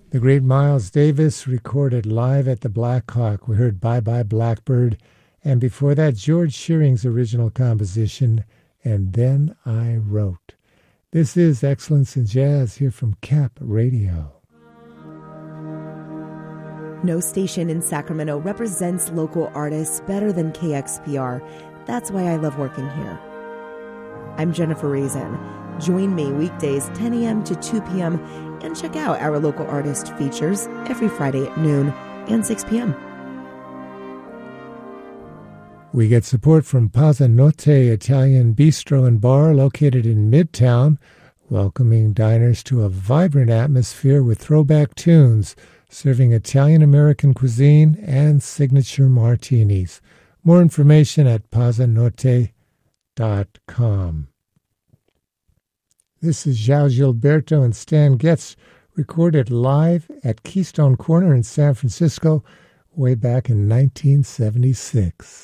The great Miles Davis recorded live at the Black Hawk. We heard Bye Bye Blackbird, and before that, George Shearing's original composition, And Then I Wrote. This is Excellence in Jazz here from CAP Radio. No station in Sacramento represents local artists better than KXPR. That's why I love working here. I'm Jennifer Reason. Join me weekdays 10 a.m. to 2 p.m. and check out our local artist features every Friday at noon and 6 p.m. We get support from Pazzanotte Italian Bistro and Bar located in Midtown, welcoming diners to a vibrant atmosphere with throwback tunes, serving Italian-American cuisine and signature martinis. More information at pazzanotte.com. This is João Gilberto and Stan Getz, recorded live at Keystone Corner in San Francisco way back in 1976.